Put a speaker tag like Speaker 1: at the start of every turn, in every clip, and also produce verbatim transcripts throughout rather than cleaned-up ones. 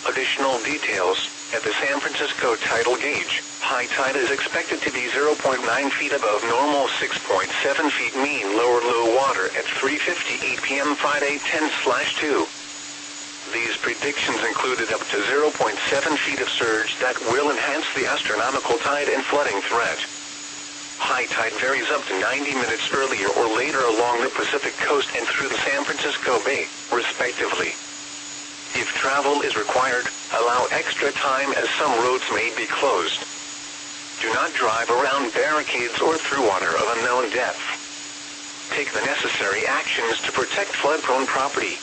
Speaker 1: Additional details. At the San Francisco tidal gauge, high tide is expected to be zero point nine feet above normal, six point seven feet mean lower low water at three fifty-eight p m Friday ten slash two. These predictions included up to zero point seven feet of surge that will enhance the astronomical tide and flooding threat. High tide varies up to ninety minutes earlier or later along the Pacific coast and through the San Francisco Bay, respectively. If travel is required, allow extra time as some roads may be closed. Do not drive around barricades or through water of unknown depth. Take the necessary actions to protect flood-prone property.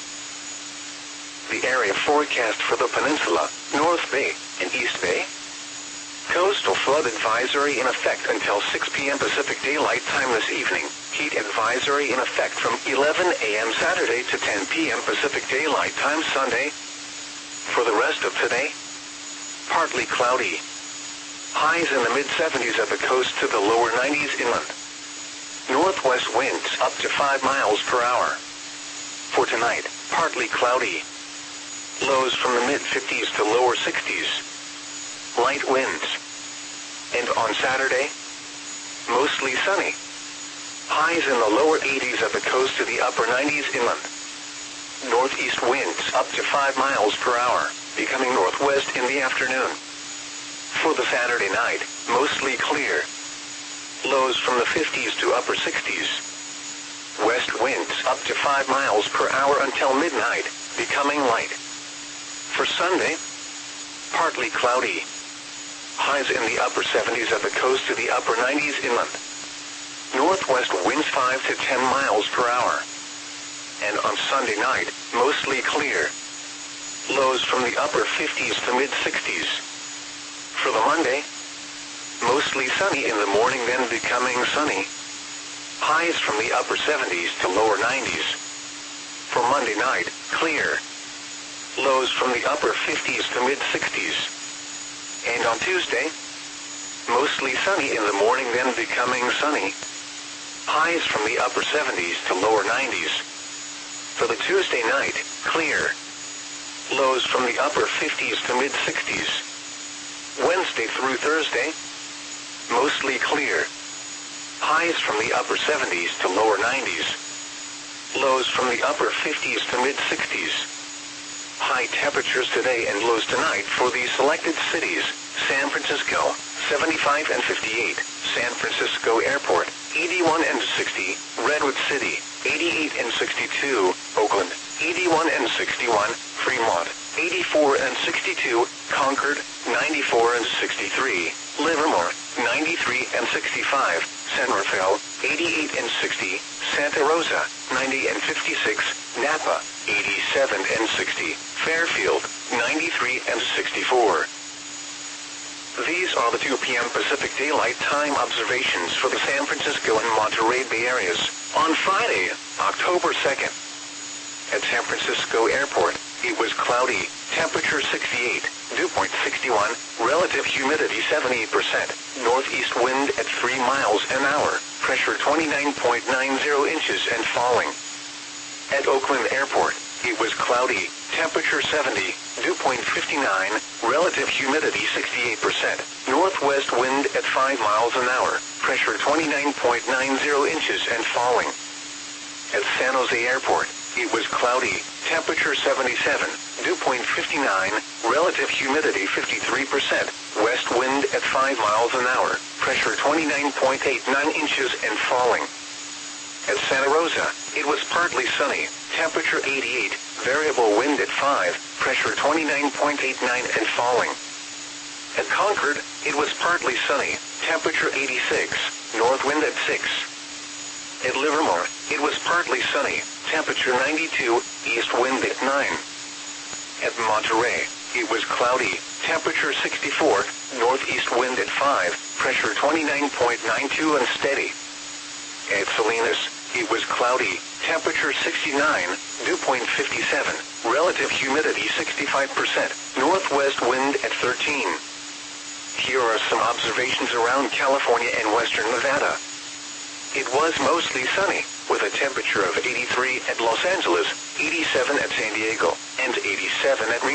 Speaker 1: The area forecast for the peninsula, North Bay, and East Bay. Coastal flood advisory in effect until six p m Pacific Daylight Time this evening. Heat advisory in effect from eleven a m Saturday to ten p m Pacific Daylight Time Sunday. For the rest of today, partly cloudy. Highs in the mid seventies at the coast to the lower nineties inland. Northwest winds up to five miles per hour. For tonight, partly cloudy. Lows from the mid fifties to lower sixties. Light winds. And on Saturday, mostly sunny. Highs in the lower eighties at the coast to the upper nineties inland. Northeast winds up to five miles per hour, becoming northwest in the afternoon. For the Saturday night, mostly clear. Lows from the fifties to upper sixties. West winds up to five miles per hour until midnight, becoming light. For Sunday, partly cloudy. Highs in the upper seventies at the coast to the upper nineties inland. Northwest winds five to ten miles per hour. And on Sunday night, mostly clear. Lows from the upper fifties to mid sixties. For the Monday, mostly sunny in the morning, then becoming sunny. Highs from the upper seventies to lower nineties. For Monday night, clear. Lows from the upper fifties to mid sixties. And on Tuesday, mostly sunny in the morning, then becoming sunny. Highs from the upper seventies to lower nineties. For the Tuesday night, clear. Lows from the upper fifties to mid sixties. Wednesday through Thursday, mostly clear. Highs from the upper seventies to lower nineties. Lows from the upper fifties to mid sixties. High temperatures today and lows tonight for the selected cities: San Francisco, seventy-five and fifty-eight, San Francisco Airport, eighty-one and sixty, Redwood City, eighty-eight and sixty-two, Oakland, eighty-one and sixty-one, Fremont, eighty-four and sixty-two, Concord, ninety-four and sixty-three, Livermore, ninety-three and sixty-five, San Rafael, eighty-eight and sixty, Santa Rosa, ninety and fifty-six, Napa, eighty-seven and sixty, Fairfield, ninety-three and sixty-four. These are the two p m Pacific Daylight Time observations for the San Francisco and Monterey Bay areas on Friday, October second. At San Francisco Airport, it was cloudy, temperature sixty-eight, dew point sixty-one, relative humidity seventy-eight percent, northeast wind at three miles an hour, pressure twenty-nine point nine zero inches and falling. At Oakland Airport, it was cloudy, temperature seventy, dew point fifty-nine, relative humidity sixty-eight percent, northwest wind at five miles an hour, pressure twenty-nine point nine zero inches and falling. At San Jose Airport, it was cloudy, temperature seventy-seven, dew point fifty-nine, relative humidity fifty-three percent, west wind at five miles an hour, pressure twenty-nine point eight nine inches and falling. At Santa Rosa, it was partly sunny, temperature eighty-eight, variable wind at five, pressure twenty-nine point eight nine and falling. At Concord, it was partly sunny, temperature eighty-six, north wind at six. At Livermore, it was partly sunny, temperature ninety-two, east wind at nine. At Monterey, it was cloudy, temperature sixty-four, northeast wind at five, pressure twenty-nine point nine two and steady. At Salinas, it was cloudy, temperature sixty-nine, dew point fifty-seven, relative humidity sixty-five percent, northwest wind at thirteen. Here are some observations around California and western Nevada. It was mostly sunny, with a temperature of eighty-three at Los Angeles, eighty-seven at San Diego, and eighty-seven at Reno.